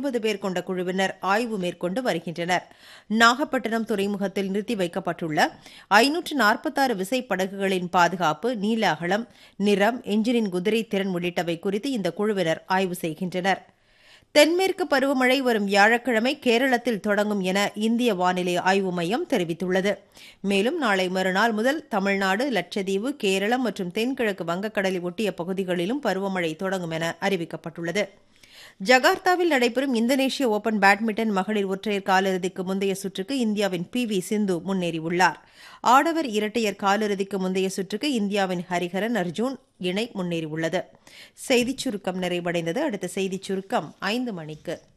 20 பேர் கொண்ட குழுவினர் ஆய்வு மேற்கொண்டு வருகின்றனர். நாகப்பட்டினம் துறைமுகத்தில் நிறுத்தி வைக்கப்பட்டுள்ள 546 விசைப்படகுகளின் பாதுகாப்பு, நீள அகலம், நிறம், எஞ்சினின் குதிரை திறன் உள்ளிட்டவை குறித்து இந்த குழுவினர் ஆய்வு செய்கின்றனர். தென்மேற்கு பருவமழை வரும் வியாழக்கிழமை கேரளத்தில் தொடங்கும் என இந்திய வானிலை ஆய்வு மையம் தெரிவித்துள்ளது. மேலும் நாளை மறுநாள் முதல் தமிழ்நாடு, லட்சத்தீவு, கேரளம் மற்றும் தென்கிழக்கு வங்கக்கடலை ஒட்டிய பகுதிகளிலும் பருவமழை தொடங்கும் என அறிவிக்கப்பட்டுள்ளது. ஜகார்த்தாவில் நடைபெறும் இந்தோனேஷிய ஓபன் பேட்மிண்டன் மகளிர் ஒற்றையர் காலிறுதிக்கு முந்தைய சுற்றுக்கு இந்தியாவின் PV சிந்து முன்னேறியுள்ளார். ஆடவர் இரட்டையர் காலிறுதிக்கு முந்தைய சுற்றுக்கு இந்தியாவின் ஹரிஹரன் அர்ஜூன் இணை முன்னேறியுள்ளது. செய்திச் சுருக்கம் நிறைவடைந்தது. அடுத்த செய்திச் சுருக்கம் 5 மணிக்கு.